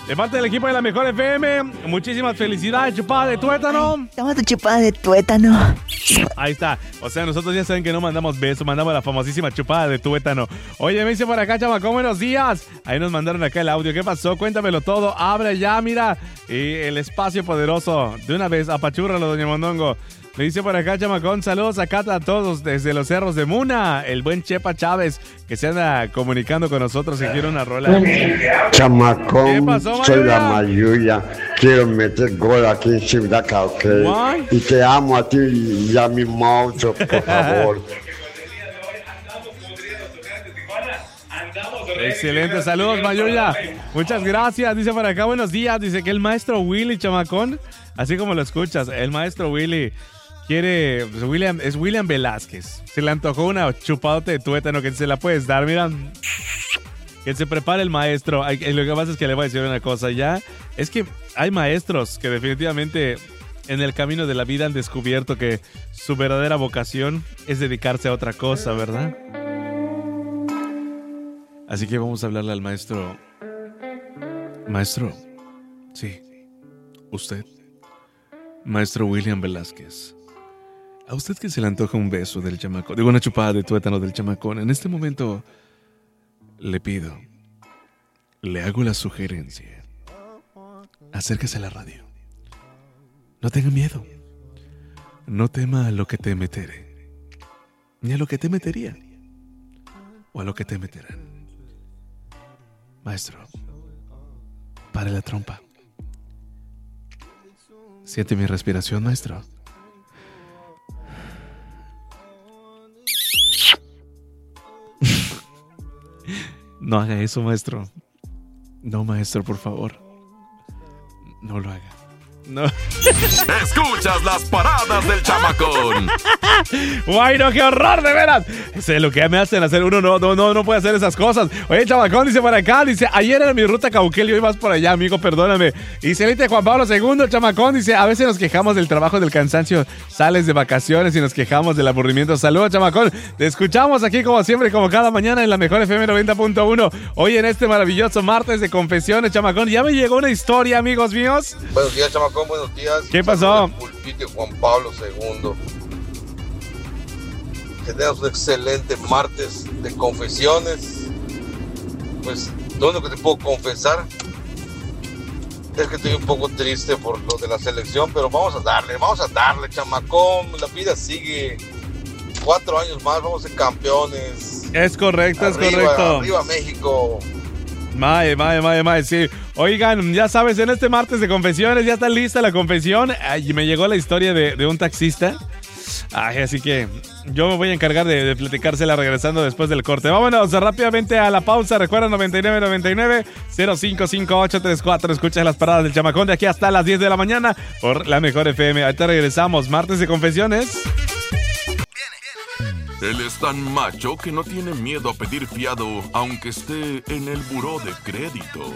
De parte del equipo de la Mejor FM, muchísimas felicidades, chupada de tuétano. Toma tu chupada de tuétano. Ahí está. O sea, nosotros ya saben que no mandamos besos, mandamos la famosísima chupada de tuétano. Oye, me dice por acá, chamacón, buenos días. Ahí nos mandaron acá el audio. ¿Qué pasó? Cuéntamelo todo. Abre ya, mira. Y el espacio poderoso. De una vez, apachúrralo, doña Mondongo. Me dice por acá, chamacón, saludos acá a todos desde los cerros de Muna. El buen Chepa Chávez, que se anda comunicando con nosotros y quiere una rola. Chamacón, ¿Qué pasó, soy la Mayuya? Mayuya. Quiero meter gol aquí en Ciudad Cauquenes. Y te amo a ti y a mi monstruo, por favor. Excelente, saludos, Mayuya. Muchas gracias. Dice por acá, buenos días. Dice que el maestro Willy, chamacón, así como lo escuchas, el maestro Willy quiere, pues, es William Velázquez. Se le antojó una chupadota de tuétano que se la puedes dar, mira. Que se prepare el maestro. Lo que pasa es que le voy a decir una cosa ya. Es que hay maestros que definitivamente en el camino de la vida han descubierto que su verdadera vocación es dedicarse a otra cosa, ¿verdad? Así que vamos a hablarle al maestro. Maestro, sí, usted, maestro William Velázquez. A usted que se le antoja un beso del chamacón, digo una chupada de tuétano del chamacón, en este momento le pido, le hago la sugerencia, acérquese a la radio. No tenga miedo, no tema a lo que te meteré, ni a lo que te metería, o a lo que te meterán. Maestro, pare la trompa. Siente mi respiración, maestro. No haga eso, maestro. No, maestro, por favor. No lo haga. No. Escuchas las paradas del chamacón. Guay, no, qué horror, de veras. Sé lo que me hacen hacer. Uno no puede hacer esas cosas. Oye, chamacón, dice por acá, dice, ayer era mi ruta Cauquel y hoy vas por allá, amigo, perdóname. Y Celite Juan Pablo II, chamacón, dice, a veces nos quejamos del trabajo, del cansancio, sales de vacaciones y nos quejamos del aburrimiento. Saludos, chamacón. Te escuchamos aquí como siempre, como cada mañana en la Mejor FM 90.1. Hoy en este maravilloso martes de confesiones, chamacón. Ya me llegó una historia, amigos míos. Buenos días, chamacón. Buenos días. ¿Qué pasó? Pulpito Juan Pablo II. Que tengas un excelente martes de confesiones. Pues lo único que te puedo confesar es que estoy un poco triste por lo de la selección, pero vamos a darle, chamacón. La vida sigue. 4 años más, vamos a ser campeones. Es correcto, arriba, es correcto. Arriba México. Mae, sí. Oigan, ya sabes, en este martes de confesiones ya está lista la confesión. Ay, me llegó la historia de un taxista. Ay, así que yo me voy a encargar de platicársela regresando después del corte. Vámonos rápidamente a la pausa. Recuerda 9999-055834. Escucha las paradas del chamacón de aquí hasta las 10 de la mañana por la Mejor FM. Ahorita regresamos, martes de confesiones. Él es tan macho que no tiene miedo a pedir fiado, aunque esté en el buró de crédito.